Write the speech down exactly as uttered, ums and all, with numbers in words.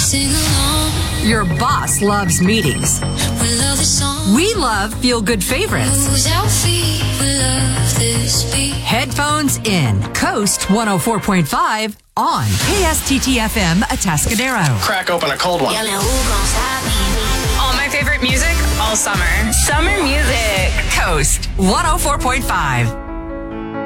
Sing along. Your boss loves meetings. We love the song. We love feel-good favorites. Moves our feet. We love this beat. Headphones in. Coast one oh four point five on K S T T F M Atascadero. Crack open a cold one. Yelling, who gon' stop me? All my favorite music all summer. Summer music. Coast one oh four point five.